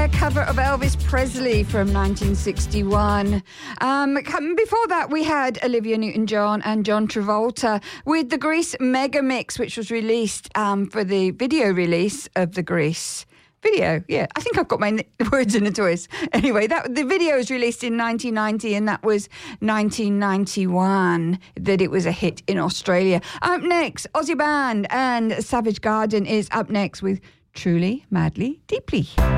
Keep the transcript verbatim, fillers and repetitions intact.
their cover of Elvis Presley from nineteen sixty-one. Um, before that, we had Olivia Newton-John and John Travolta with the Grease Mega Mix, which was released um, for the video release of the Grease video. Yeah, I think I've got my words in a twist. Anyway, that the video was released in nineteen ninety, and that was nineteen ninety-one that it was a hit in Australia. Up next, Aussie Band and Savage Garden is up next with Truly, Madly, Deeply.